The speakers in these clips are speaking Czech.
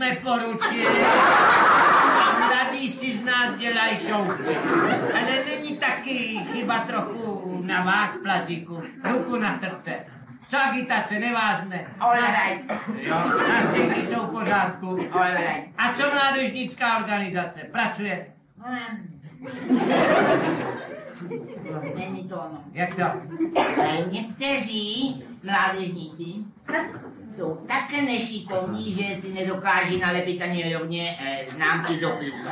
neporučil. A mladí si z nás dělají šoufy. Ale není taky chyba trochu na vás, Plazíku. Ruku na srdce. Co agitace nevázne? Ovládaj. Jo, nástěnky jsou v pořádku. Ovládaj. A co mládežnická organizace? Pracuje? Není to ono. Jak to? Někteří mládežníci jsou tak nešikovní, že si nedokáží nalepit ani rovně známky do piva.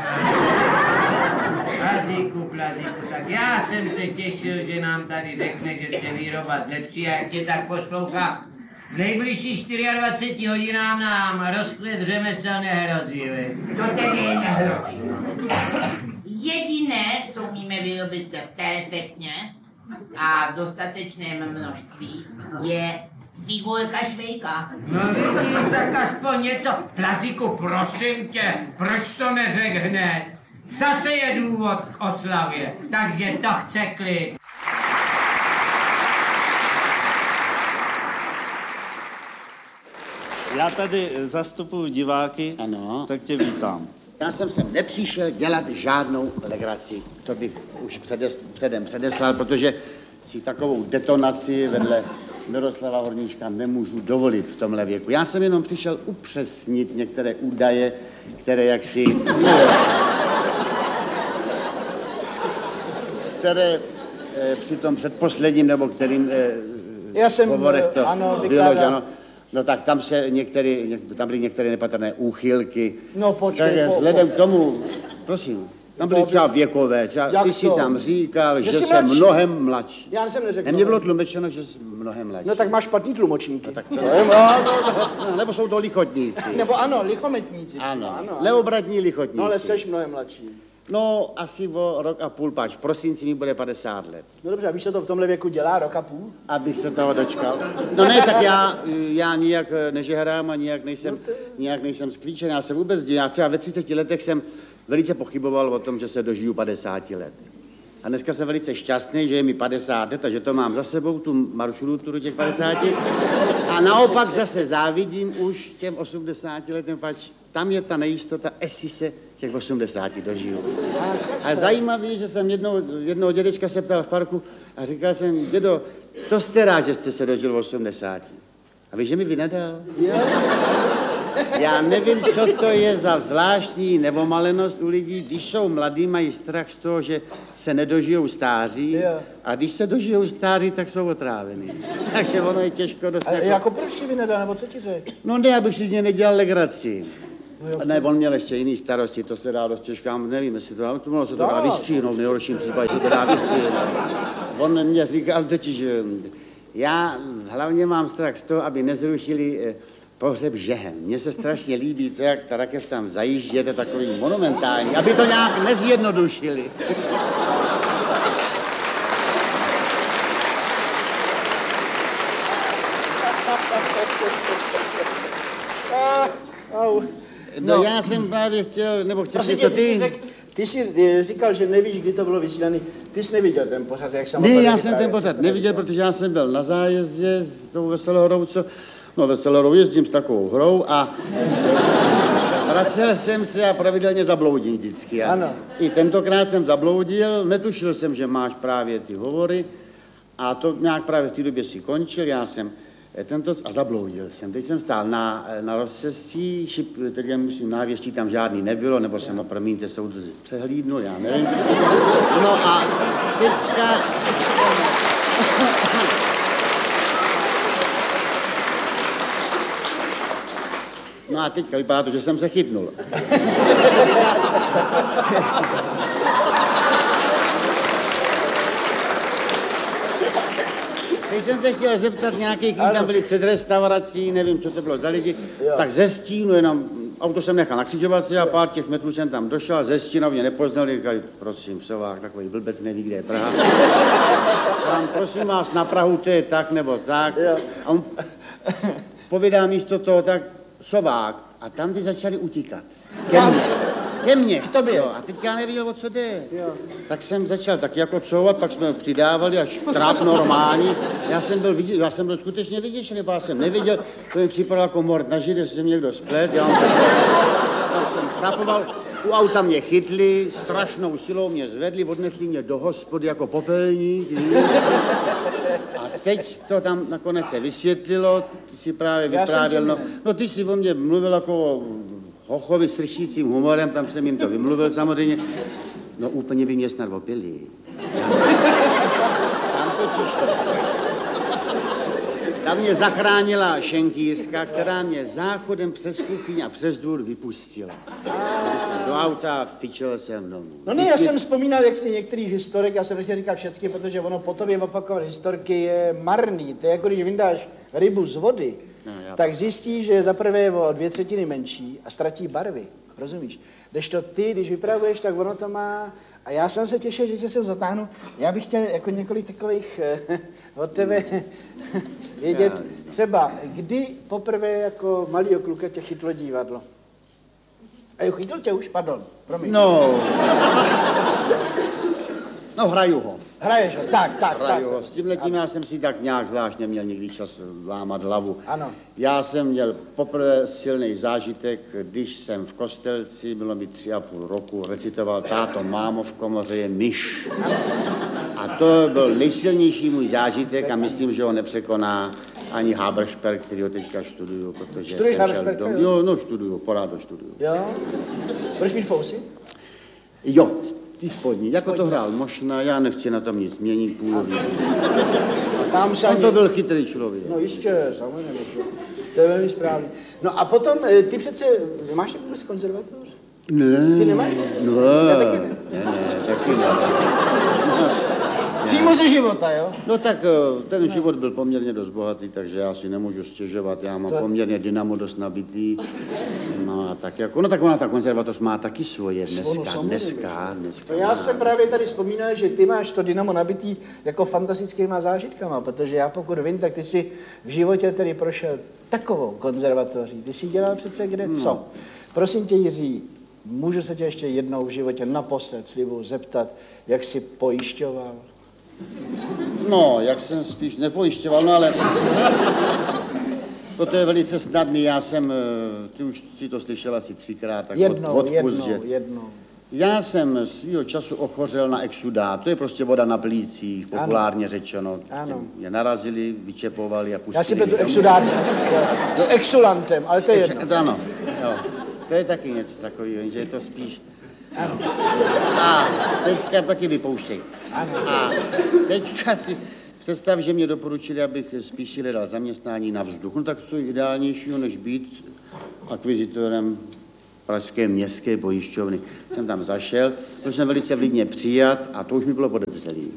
Plazíku, tak já jsem se těšil, že nám tady řekne, že se výroba zlepší a jak tě tak poslouchám. V nejbližších 24 hodinám nám rozkvět řemesel nehrozí, To tedy nehrozí. Jediné, co umíme vyrobit perfektně a v dostatečném množství, je figurka švejka. No vidíš, tak aspoň něco. Plazíku, prosím tě, proč to neřek hned? Zase je důvod k oslavě, takže to chce klid. Já tady zastupuju diváky, Ano. tak tě vítám. Já jsem sem nepřišel dělat žádnou legraci. To bych už předem předeslal, protože si takovou detonaci vedle Miroslava Horníčka nemůžu dovolit v tomhle věku. Já jsem jenom přišel upřesnit některé údaje, které jaksi... které při tom předposledním, nebo kterým hovorech to bylo, že ano. No tak tam byly některé nepatrné úchylky. No počkej. Tak vzhledem k tomu, prosím, tam byly třeba věkové, třeba ty si tam říkal, že jsem mnohem mladší. Já jsem neřekl. Mně bylo tlumočeno, že jsem mnohem mladší. No tak máš špatný tlumočníky. No, tak to nebo jsou to lichotníci. Nebo ano, lichometníci. Ano, leobratní lichotníci. No ale seš mnohem mladší. No, asi o rok a půl, pač. V prosinci mi bude 50 let. No dobře, a víš, co to v tomhle věku dělá, rok a půl? Abych se toho dočkal. No ne, tak já nijak nežehrám a nijak nejsem sklíčen. Já se vůbec já třeba ve 30 letech jsem velice pochyboval o tom, že se dožiju 50 let. A dneska jsem velice šťastný, že je mi 50 let a že to mám za sebou, tu maršruturu těch 50. A naopak zase závidím už těm 80 letem, pač tam je ta nejistota, jestli se těch 80 dožiju. A zajímavé, že jsem jednoho dědečka se ptal v parku a říkal jsem, dědo, to jste rád, že jste se dožil 80. A víš, že mi vynadal? Já nevím, co to je za zvláštní nevomalenost u lidí, když jsou mladí, mají strach z toho, že se nedožijou stáří a když se dožijou stáří, tak jsou otrávený. Takže ono je těžko dostat. A jako proč ti vynadal, nebo co ti řekl? No ne, abych si z něj nedělal legraci. Ne, on měl ještě jiný starosti, to se dá dost těžká, nevím, jestli to se to dá vystříhnout, v nejhorším případě se to dá vystříhnout. On mě říkal totiž, já hlavně mám strach z toho, aby nezrušili pohřeb žehem. Mně se strašně líbí to, jak ta rakev tam zajíždí, je to takový monumentální, aby to nějak nezjednodušili. No já jsem právě chtěl, nebo chci říct, co ty... Ty jsi říkal, že nevíš, kdy to bylo vysílané. Ty jsi neviděl ten pořad, jak jsem... Ne, já jsem ten pořad neviděl, protože já jsem byl na zájezdě s tou Veselou hrou, Veselou hrou jezdím s takovou hrou a vracel jsem se a pravidelně zabloudím vždycky. Ano. I tentokrát jsem zabloudil, netušil jsem, že máš právě ty hovory a to nějak právě v té době si končil, já jsem a zabloudil jsem. Teď jsem stál na rozcestí, tedy myslím návěští tam žádný nebylo, nebo jsem ho, promiňte, soudruzi, přehlídnul, já nevím. No a teďka... No a teďka vypadá to, že jsem se chytnul. Teď jsem se chtěl zeptat nějakých lidí, tam byli před restaurací, nevím, co to bylo za lidi, tak ze stínu, jenom auto jsem nechal na křižovatce a pár těch metrů jsem tam došel, ze stínu mě nepoznali, říkali, prosím, Sovák, takový blbec neví, kde je Praha. Tam, prosím vás, na Prahu to je tak nebo tak. A on povídá místo toho tak, Sovák. A tam ty začali utíkat. Ke mně. K tobě. Jo, a teď já nevěděl, o co jde. Jo. Tak jsem začal tak jako couvat, pak jsme přidávali až tráp normální. Já jsem byl skutečně vyděšený, já jsem neviděl, to mi připadalo jako mord na židě, že jsem někdo splet. Tak jsem trapoval, u auta mě chytli, strašnou silou mě zvedli, odnesli mě do hospody jako popelník. A teď to tam nakonec se vysvětlilo, ty si právě vyprávěl, no ty si o mě mluvil jako o hochovi s ršícím humorem, tam jsem jim to vymluvil samozřejmě. No úplně by mě snad opili. Tam totiž tam mě zachránila šenkýřka, která mě záchodem přes kuchyň a přes důr vypustila. Do auta fičel jsem domů. No ne, já jsem vzpomínal, jak si některých historik, já jsem nechtěl říkat všechny, protože ono po tobě opakovat historky je marný. To je jako když vyndáš rybu z vody, tak zjistíš, že za prvé je o 2/3 menší a ztratí barvy. Rozumíš? Kdežto ty, když vypravuješ, tak ono to má... A já jsem se těšil, že tě sem zatáhnu. Já bych chtěl jako několik takových od tebe vědět. Třeba, kdy poprvé jako malýho kluka tě chytlo divadlo? A jo, chytl tě už? Pardon, promiň. No, hraju ho. Hraješ ho, tak. Hraju ho. S tímhletím já jsem si tak nějak zvlášť neměl nikdy čas lámat hlavu. Ano. Já jsem měl poprvé silný zážitek, když jsem v Kostelci, bylo mi 3,5 roku, recitoval Táto, mámo, v komoře je myš. A to byl nejsilnější můj zážitek a myslím, že ho nepřekoná ani Haberšperk, který ho teďka študuju, protože Studuješ jsem šel Haberšperka? Jo, no študuju, pořád to študuju. Jo? Budeš mít fousy? Jo, ty spodní, jako to hrál Mošna, já nechci na tom nic měnit, původně. Tam se On ani... to byl chytrý člověk. No jistě, samozřejmě. To je velmi správně. No a potom, ty přece, máš takový konzervatoř? Ne. Ty nemáš? Ne, Já taky ne. taky ne. Přímo ze života, jo? No tak ten život byl poměrně dost bohatý, takže já si nemůžu stěžovat, já mám poměrně dynamo dost nabitý. No a tak jako, no tak ona ta konzervatoř má taky svoje dneska. To já jsem právě tady vzpomínal, že ty máš to dynamo nabitý jako fantastickýma zážitkama, protože já pokud vím, tak ty si v životě tedy prošel takovou konzervatoří. Ty si dělal přece kde co. Prosím tě, Jiří, můžu se tě ještě jednou v životě naposled slibuju zeptat, jak jsi pojišťoval? No, jak jsem spíš nepojišťoval, no ale to je velice snadný, já jsem, ty už si to slyšel asi 3krát, tak jednou. Já jsem svýho času ochořel na exudát, to je prostě voda na plících, populárně řečeno. Ano. Mě narazili, vyčepovali a pustili. Já si pletu exudát s exulantem, ale to je jedno. Ano, jo. To je taky něco takového, že je to spíš... Ano. A teďka taky vypouštěj. Ano. A teďka si představ, že mě doporučili, abych spíš hledal zaměstnání na vzduch. No tak co ideálnějšího, než být akvizitorem pražské městské pojišťovny. Jsem tam zašel, byl jsem velice vlídně přijat a to už mi bylo podezřelý.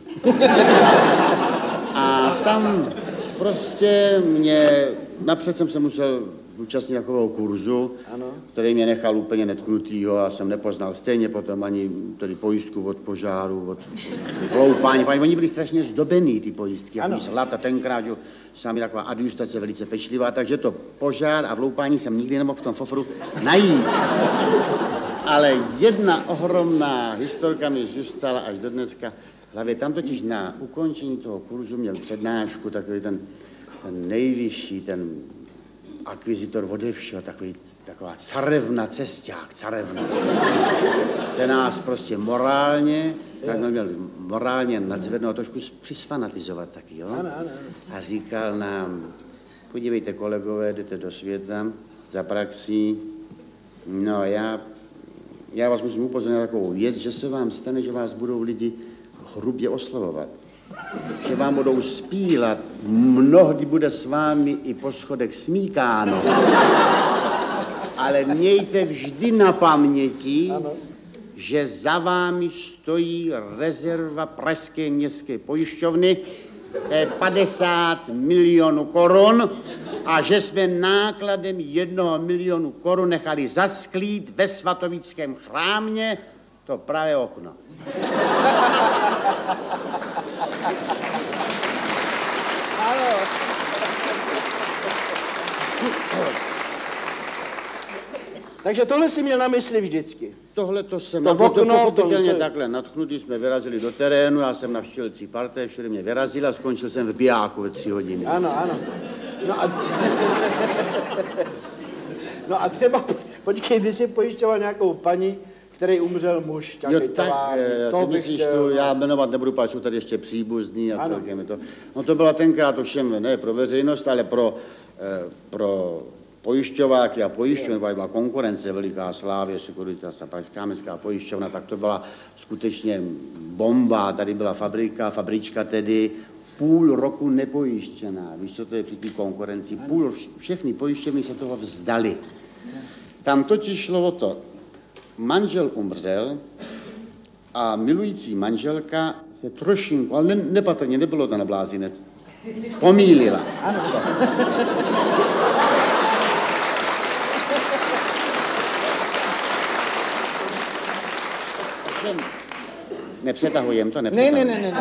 A tam prostě napřed jsem se musel účastnit takového kurzu, který mě nechal úplně netknutýho a jsem nepoznal stejně potom ani tedy pojistku od požáru, od vloupání. Oni byli strašně zdobený, ty pojistky, jak zlata tenkrát, že sami taková adjustace velice pečlivá, takže to požár a vloupání jsem nikdy nemohl v tom fofru najít. Ale jedna ohromná historka mi zůstala až do dneska v hlavě. Tam totiž na ukončení toho kurzu měl přednášku takový ten nejvyšší, ten akvizitor ode všeho, taková carevna, cesták, carevna. Ten nás prostě morálně, tak měl morálně nadzvednout, trošku přisfanatizovat taky, jo? Ano. A říkal nám, podívejte kolegové, jdete do světa za praxí, no já vás musím upozornit na takovou věc, že se vám stane, že vás budou lidi hrubě oslovovat. Že vám budou spílat, mnohdy bude s vámi i po schodech smíkáno. Ale mějte vždy na paměti, že za vámi stojí rezerva Pražské městské pojišťovny, to je 50 milionů korun, a že jsme nákladem 1 milionu korun nechali zasklít ve svatovickém chrámě to pravé okno. Takže tohle si měl na mysli vždycky. Tohle to jsem, to pochopitelně takhle nadchnutý, jsme vyrazili do terénu, já jsem navštívil 3 parté, všude mě vyrazil a skončil jsem v bijáku ve 3 hodiny. Ano. No a třeba, počkej, ty jsi pojišťoval nějakou paní, který umřel muž, jo, tak, ty myslíš tu, já jmenovat nebudu, páč, jsou tady ještě příbuzní a celkem je to. No to byla tenkrát ovšem ne pro veřejnost, ale pro pojišťováky a pojišťovny, byla konkurence veliká, Slávě, Securitas a Pražská městská pojišťovna, tak to byla skutečně bomba, tady byla fabrička tedy, půl roku nepojištěná, víš, co to je při té konkurenci, všechny pojišťovny se toho vzdali. Tam totiž šlo o to, manžel umřel a milující manželka se trošinku, ale nepatrně, nebylo to na blázinec, pomýlila. Ano. Nepřetahujem to, Ne.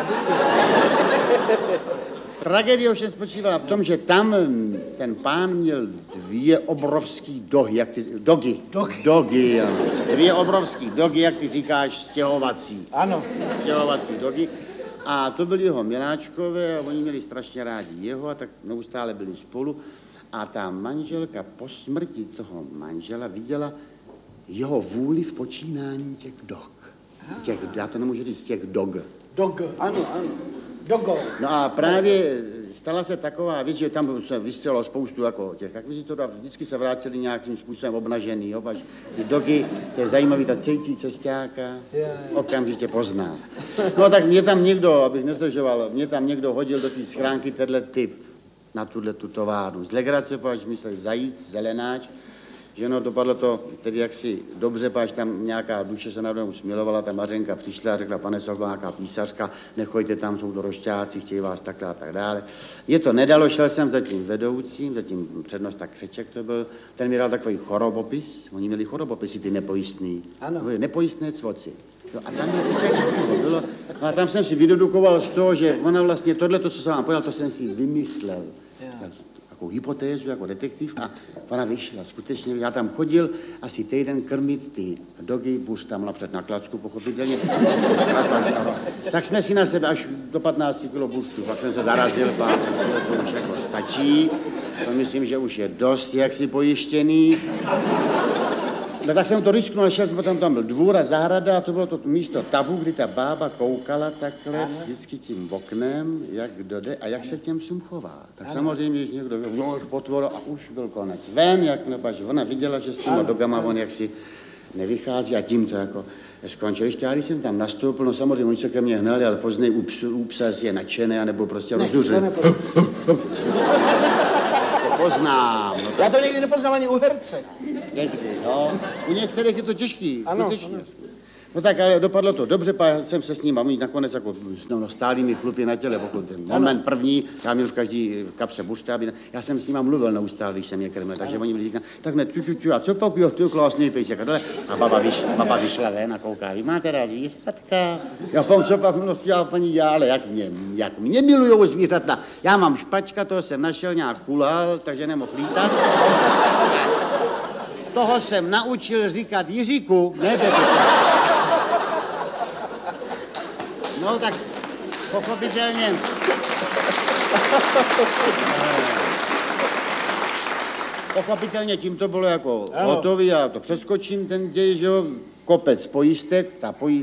Tragédie ovšem spočívala v tom, že tam ten pán měl 2 obrovský dogy, ano. 2 obrovský dogy, jak ty říkáš, stěhovací. Ano. Stěhovací dogy. A to byli jeho miláčkové a oni měli strašně rádi jeho a tak neustále byli spolu. A ta manželka po smrti toho manžela viděla jeho vůli v počínání těch dog. Já to nemůžu říct, těch dog. Dog, ano. Dogo. No a právě stala se taková věc, že tam se vystřelilo spoustu jako těch akvizitorů a vždycky se vrátili nějakým způsobem obnažený. Ty dogy, to je zajímavý, ta cejtí cestáka, okamžitě pozná. No tak mě tam někdo, abych nezdržoval, mě tam někdo hodil do té schránky tenhle typ na tu továrnu. Z legrace, páč myslel zajíc, zelenáč, že no, dopadlo to tedy jaksi dobře, páč tam nějaká duše se nade mnou smilovala, ta Mařenka přišla a řekla, pane Sokola, nějaká písařka, nechoďte tam, jsou to rošťáci, chtějí vás takhle a tak dále. Je to nedalo, šel jsem za tím vedoucím, za tím přednosta Křeček to byl, ten mi dal takový chorobopis, oni měli chorobopisy, ty nepojistný. Ano. Nepojistné cvoci. No a tam bylo, no a tam jsem si vydedukoval z toho, že ona vlastně tohleto, co jsem vám povedal, to jsem si vymyslel. Takovou hypotézu jako detektiv a ona vyšla. Skutečně, já tam chodil asi týden krmit ty dogy, buř tam napřed na klacku, pochopitelně. Tak jsme si na sebe až do 15 kilo buřců, pak jsem se zarazil, to už jako stačí. To myslím, že už je dost jaksi pojištěný. No tak jsem to risknul, šel jsem, potom tam byl dvůr a zahrada a to bylo to místo tabu, kdy ta bába koukala takhle vždycky tím oknem, jak kdo jde a jak se těm psům chová. Tak samozřejmě, když někdo už potvor a už byl konec. Ven, jak nebaž, ona viděla, že s těma dogama on jaksi nevychází a tím to jako skončil. Ještě já, když jsem tam nastoupil, no samozřejmě oni se ke mně hnali, ale později u psa je nadšený, anebo prostě rozuřený. Poznám. No já to někdy nepoznám ani u herce. Někdy, no. U některých je to těžký, skutečně. No tak, ale dopadlo to dobře, jsem se s ním a my nakonec jako stáli mi chlupy na těle, pokud ten moment první, já měl v každý kapse buštáby, já jsem s ním mluvil neustále, když jsem je krmil, takže oni mi říkali, tak ne, a co pak, jo, ty krásný pejsek a tohle. A baba vyšla ven a kouká, vy máte rád zvířatka? Já pám, co pak, no, já paní, já, ale jak mě milujou zvířata. Já mám špačka, toho jsem našel, nějak kulhal, takže nemohl lítat. Toho jsem naučil říkat Jiříku, ne Pepička. No tak pochopitelně. Pochopitelně tím to bylo jako hotový, já to přeskočím ten děj, že jo, kopec pojistek,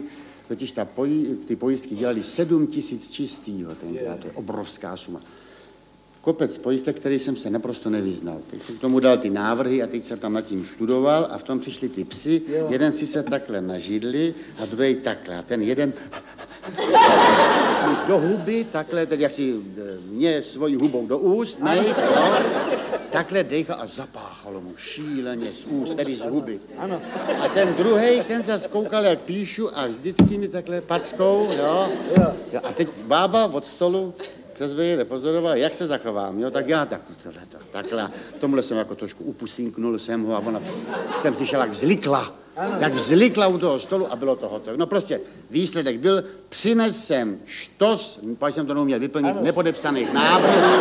ty pojistky dělali 7 000 čistýho tenkrát, to je obrovská suma. Kopec pojistek, který jsem se naprosto nevyznal. Teď jsem k tomu dal ty návrhy a teď jsem tam nad tím studoval a v tom přišli ty psi. Jeden si se takhle nažidli a druhý takhle. A ten jeden do huby, takhle, teď jak si mě svojí hubou do úst, takhle dechal a zapáchalo mu šíleně z úst, tedy z huby. Ano. A ten druhej, ten zase koukal, jak píšu a vždycky mi takhle packou, jo. A teď bába od stolu přes mě nepozoroval, jak se zachovám, jo, tak já takhle. V tomhle jsem jako trošku upusínknul jsem ho a ona jsem slyšel, jak vzlikla u toho stolu a bylo to hotové. No prostě výsledek byl, přines jsem štos, pak jsem to neuměl vyplnit, nepodepsaných návrhů,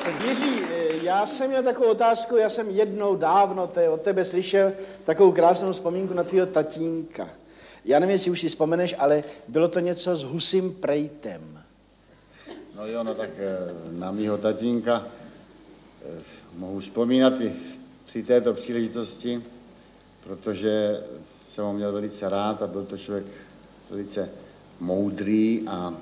Jiří, já jsem měl takovou otázku, já jsem jednou dávno od tebe slyšel takovou krásnou vzpomínku na tvýho tatínka. Já nevím, jestli už si vzpomeneš, ale bylo to něco s husím prejtem. No jo, no tak na mýho tatínka mohu vzpomínat i při této příležitosti, protože jsem ho měl velice rád a byl to člověk velice moudrý a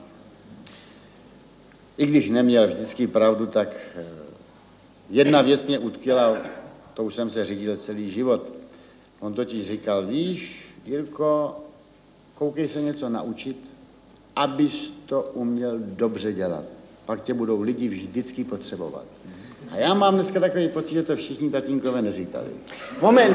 i když neměl vždycky pravdu, tak jedna věc mě utkvěla, to už jsem se řídil celý život. On totiž říkal, víš, Jirko, koukej se něco naučit, abys to uměl dobře dělat. Pak tě budou lidi vždycky potřebovat. A já mám dneska takový pocit, že to všichni tatínkové neříkali. Moment.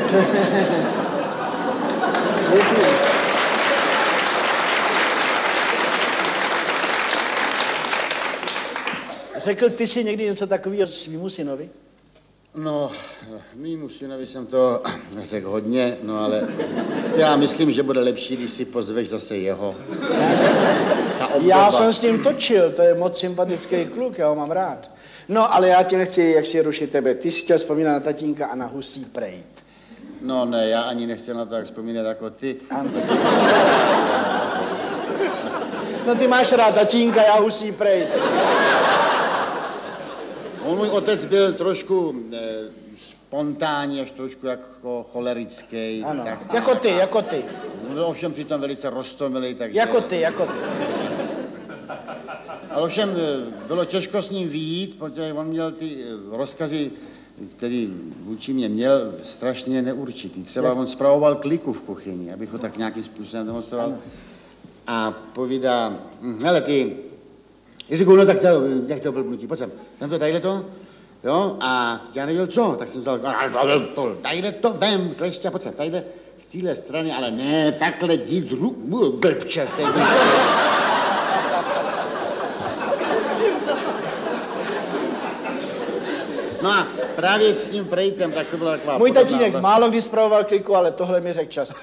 Řekl ty si někdy něco takového svýmu synovi? No, mýmu synovi jsem to řekl hodně, no ale já myslím, že bude lepší, když si pozveš zase jeho. Já jsem s ním točil, to je moc sympatický kluk, já ho mám rád. No, ale já ti nechci, jak si rušit tebe. Ty jsi chtěl vzpomínat na tatínka a na husí prejt. No ne, já ani nechtěl na to tak vzpomínat jako ty. No ty máš rád tatínka, já husí prejt. Můj otec byl trošku spontánní, až trošku jako cholerický. Ano, tak, jako ty. Byl ovšem přitom velice roztomilý, takže... Jako ty. Ale ovšem bylo těžko s ním vyjít, protože on měl ty rozkazy, který vůči mě měl, strašně neurčitý. Třeba on spravoval kliku v kuchyni, abych ho tak nějakým způsobem demonstroval. A povídá, hele ty, Jiříku, no tak to, jak to blbnutí, pojď sem, tam to tadyhle to, jo, a já nevěděl co, tak jsem vzal, tadyhle to, vem, klešťa, pojď sem, tadyhle, z téhle strany, ale ne, takhle jít blbče se víc. No a právě s tím prejtem, tak to byla taková... Můj tatínek málo kdy spravoval kliku, ale tohle mi řekl často.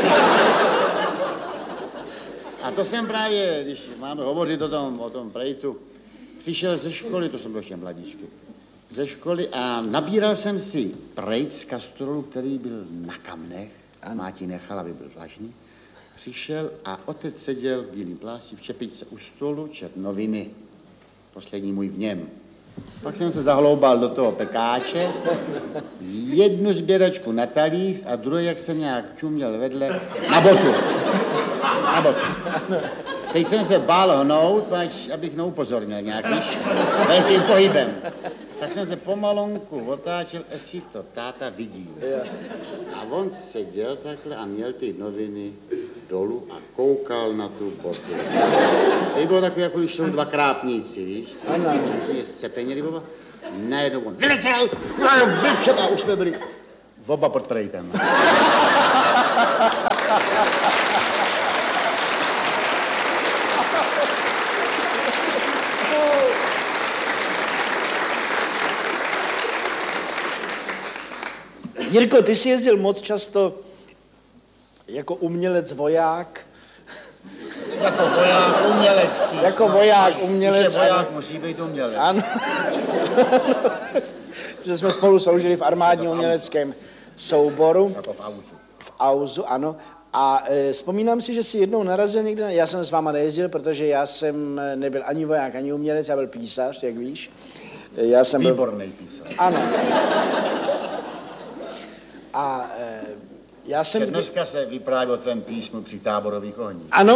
A to jsem právě, když máme hovořit o tom prejtu, přišel ze školy, to jsem byl ještě mladíčky, ze školy a nabíral jsem si prejt z kastrolu, který byl na kamnech, máti nechal, aby byl vlažný. Přišel a otec seděl v bílým plášti, v čepičce u stolu, čet noviny, poslední můj v něm. Pak jsem se zahloubal do toho pekáče, jednu sběračku na talíř a druhý, jak jsem nějak čuměl vedle, na botu. Teď jsem se bál hnout, abych neupozornil nějakým velkým pohybem. Tak jsem se pomalonku otáčel, jestli to táta vidí. A on seděl takhle a měl ty noviny dolů a koukal na tu botu. Teď bylo takové, jako když jsou dva krápníci, víš? Ano. Je scepeněli oba. Najednou on vylečel, a už jsme byli oba pod prejtem. Jirko, ty jsi jezdil moc často jako umělec, voják. Jako voják, umělec. Jako voják, umělec. Když je voják, musí být umělec. Ano. Že jsme spolu sloužili v armádním uměleckém souboru. Jako v Auzu. V Auzu, ano. A vzpomínám si, že jsi jednou narazil někde, já jsem s váma nejezdil, protože já jsem nebyl ani voják, ani umělec, já byl písař, jak víš. Já jsem Výborný písař. Ano. A já jsem... Dneska se vypráví o tvém písmu při táborových ohních. Ano.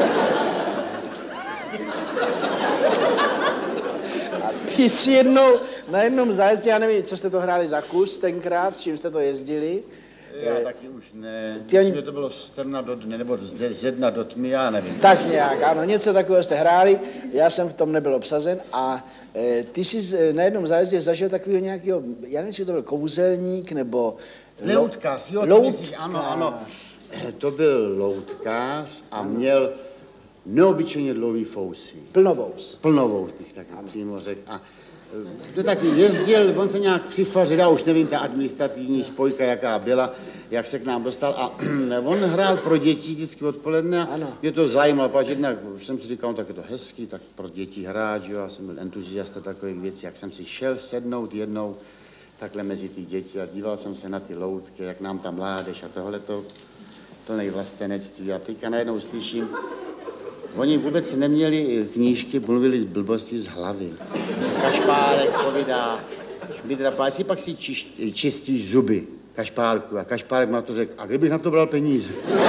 A ty jsi na jednom zájezdě, já nevím, co jste to hráli za kus tenkrát, s čím jste to jezdili. Já taky už ne. Myslím, že to bylo z temna do dne, nebo z jedna do tmy, já nevím. Tak nějak, ano, něco takového jste hráli, já jsem v tom nebyl obsazen a ty jsi na jednom zájezdě zažil takového nějakého, já nevím, jestli to byl kouzelník, nebo... Loutkář, jo, to myslíš, ano. To byl loutkář a měl neobyčejně dlouhý fousy. Plnovous. Plnovous bych tak přímo řekl. A to taky jezdil, on se nějak přifařil, já už nevím, ta administrativní spojka, jaká byla, jak se k nám dostal. A on hrál pro děti vždycky odpoledne. Mě to zajímalo, protože jednak jsem si říkal, no, tak je to hezký, tak pro děti hrát, jo, já jsem byl entuziasta takových věcí, jak jsem si šel sednout jednou takhle mezi ty děti a díval jsem se na ty loutky, jak nám tam mládež a tohleto plnej vlastenectví. A teďka najednou slyším, oni vůbec neměli knížky, mluvili z blbosti z hlavy. Kašpárek povídá, Šmídra pásí, pak si čistíš zuby, Kašpárku. A Kašpárek na to řekl, a kdybych na to bral peníze?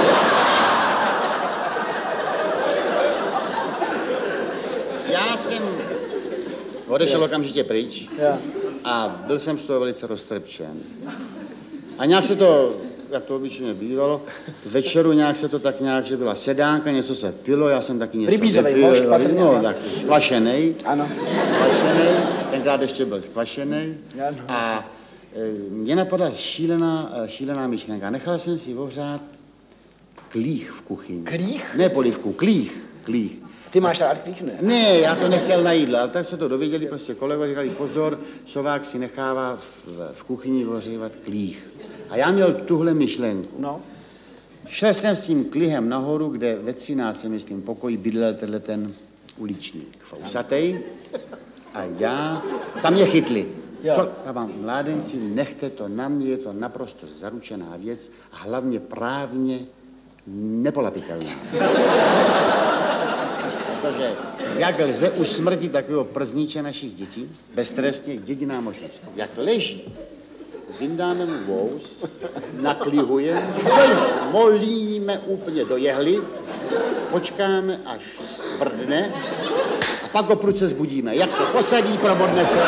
Já jsem odešel okamžitě pryč a byl jsem z toho velice roztrpčen. A nějak se to, jak to obyčejně bývalo, k večeru nějak se to tak nějak, že byla sedánka, něco se pilo, já jsem taky něco Rybízovej mošt, patrně. No, tak skvašenej. Ano. Skvašenej, tenkrát ještě byl skvašenej. Ano. A mě napadla šílená myšlenka. Nechal jsem si ohřát klích v kuchyni. Klích? Ne polivku, klích. Ty máš rád klích, ne? Ne, já to nechtěl na jídlo, ale tak se to dověděli prostě kolegové, říkali, pozor, Sovák si nechává v kuchyni ohřívat klích. A já měl tuhle myšlenku. No. Šel jsem s tím klihem nahoru, kde ve 13, myslím, pokoji bydlel tenhle ten uličník fousatej. A já, tam mě chytli. Co, vám mládenci, nechte to na mě, je to naprosto zaručená věc a hlavně právně nepolapitelná. Protože jak lze usmrtit takového przníče našich dětí, beztrestně jediná možnost. Jak leží, vyndáme mu vous, naklihujeme, molíme úplně do jehly, počkáme, až stvrdne a pak ho prudce zbudíme. Jak se posadí, probodne se.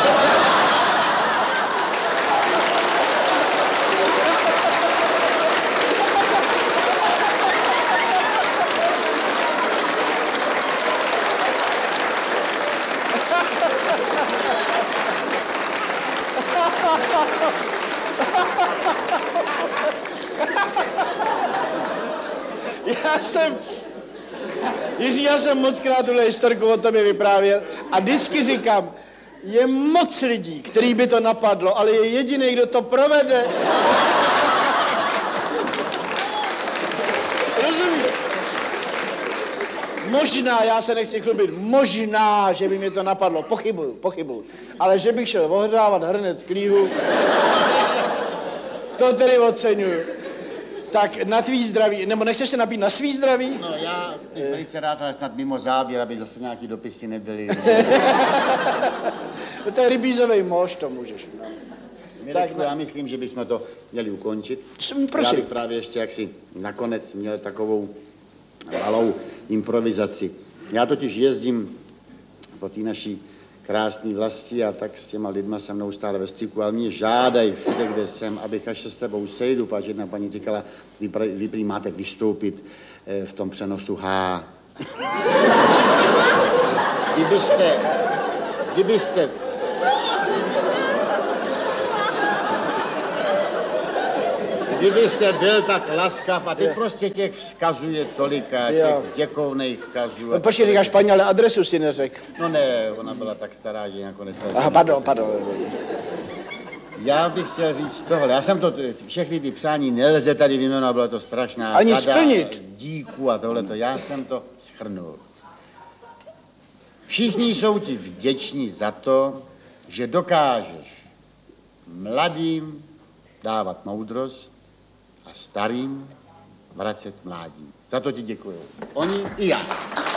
Já jsem mockrát tuhle historku o tobě vyprávěl a vždycky říkám, je moc lidí, který by to napadlo, ale je jediný, kdo to provede. Rozumíš? Možná, já se nechci chlubit, možná, že by mě to napadlo, pochybuju. Ale že bych šel ohřávat hrnec klíhu, to tedy oceňuju. Tak na tvý zdraví, nebo nechceš se napít na svý zdraví? No já bych velice rád, ale snad mimo záběr, aby zase nějaký dopisy nebyly. To je rybízovej mošt, to můžeš. No. Mirečku, já myslím, že bychom to měli ukončit. Prosím. Já bych právě ještě jaksi nakonec měl takovou malou improvizaci. Já totiž jezdím po té naší krásné vlasti a tak s těma lidma jsem neustále ve styku, ale mě žádají všude, kde jsem, abych až se s tebou sejdu, protože jedna paní říkala, vy prý máte vystoupit v tom přenosu H. Kdybyste byl tak laskav a teď prostě těch vzkazuje tolika, těch děkovných vzkazů. No, počkej, říkáš paní, ale adresu si neřekl. No ne, ona byla tak stará, že nakonec... Aha, pardon. Já bych chtěl říct tohle. Já jsem to, všechny ty přání nelze tady vyjmenovat, bylo to strašná ani splnit. Díků a tohleto. Já jsem to shrnul. Všichni jsou ti vděční za to, že dokážeš mladým dávat moudrost a starým vracet mládí. Za to ti děkuju. Oni i já.